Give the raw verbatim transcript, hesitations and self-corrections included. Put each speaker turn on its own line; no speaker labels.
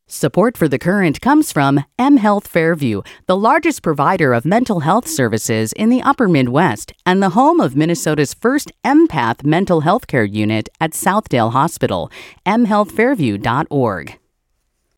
Support for The Current comes from mHealth Fairview, the largest provider of mental health services in the upper Midwest and the home of Minnesota's first empath mental health care unit at Southdale Hospital, m health fairview dot org.